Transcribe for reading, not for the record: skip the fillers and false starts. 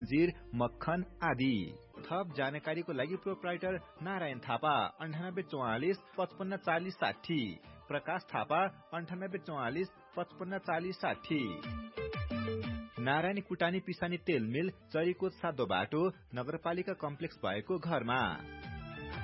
जीर मक्खन आदि। थप जानकारीको लागि प्रोप्राइटर नारायण थापा 9844 55 40 60, प्रकाश थापा 9844 55 40 60। नारायणी कुटानी पिसानी तेल मिल चरीकोट सातो बाटो नगरपालिका कम्प्लेक्स भएको घरमा।